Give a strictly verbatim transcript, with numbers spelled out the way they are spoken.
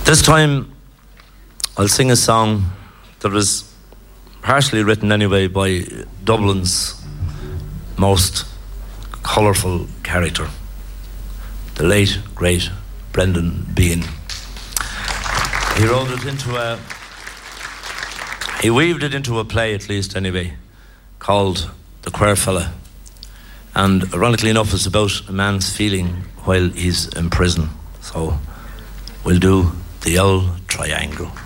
This time, I'll sing a song that was partially written anyway by Dublin's most colourful character, the late, great Brendan Behan. He wrote it into a, he weaved it into a play, at least anyway, called The Queer Fella. And ironically enough, it's about a man's feeling while he's in prison. So we'll do the old triangle.